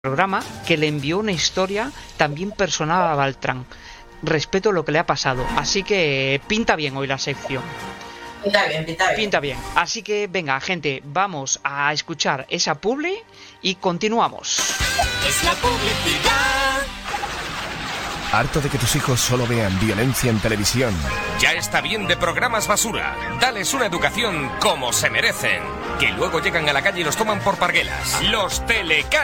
programa que le envió una historia también personal a Beltrán. Respeto lo que le ha pasado. Así que pinta bien hoy la sección. Pinta bien. Así que venga, gente, vamos a escuchar esa publi y continuamos. Es la publicidad. ¿Harto de que tus hijos solo vean violencia en televisión? Ya está bien de programas basura. Dales una educación como se merecen. Que luego llegan a la calle y los toman por parguelas. Los telecaños.